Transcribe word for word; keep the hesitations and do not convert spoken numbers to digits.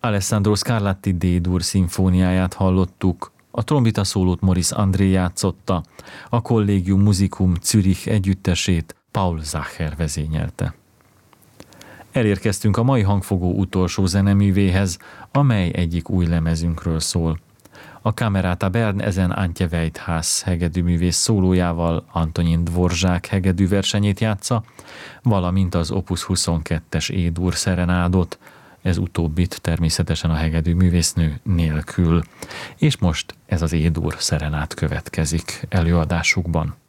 Alessandro Scarlatti D-dur szimfóniáját hallottuk, a trombita szólót Maurice André játszotta, a Collegium Musicum Zürich együttesét Paul Zacher vezényelte. Elérkeztünk a mai hangfogó utolsó zeneművéhez, amely egyik új lemezünkről szól. A Camerata Bern ezen Antje Weithaus hegedűművész szólójával Antonin Dvorzsák hegedűversenyét játsza, valamint az Opus huszonkettes E-dur szerenádot, ez utóbbit természetesen a hegedűművésznő nélkül. És most ez az E-dur szerenád következik előadásukban.